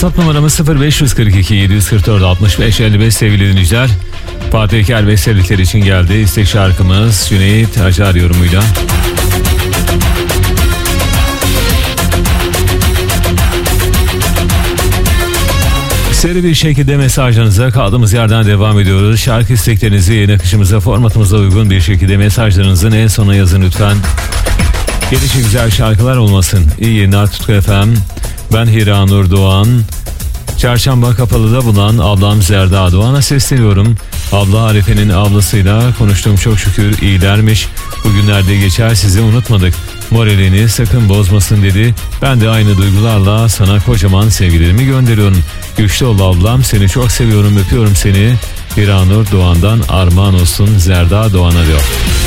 WhatsApp numaramız 0542 744 65 55 sevgili dinleyiciler. Fatih Eker ve sevdikleri için geldi. İstek şarkımız Cüneyt Acar yorumuyla. Seri bir şekilde mesajlarınıza kaldığımız yerden devam ediyoruz. Şarkı isteklerinizi yayın akışımıza, formatımıza uygun bir şekilde mesajlarınızın en sona yazın lütfen. Gelişi güzel şarkılar olmasın. İyi yayınlar Tutku FM. Ben Hiranur Doğan. Çarşamba Kapalı'da bulunan ablam Zerda Doğan'a sesleniyorum. Abla Arife'nin ablasıyla konuştuğum çok şükür iyilermiş. Bugünlerde geçer, sizi unutmadık. Moralini sakın bozmasın dedi. Ben de aynı duygularla sana kocaman sevgilerimi gönderiyorum. Güçlü ol ablam, seni çok seviyorum, öpüyorum seni. Hiranur Doğan'dan armağan olsun Zerda Doğan'a diyor.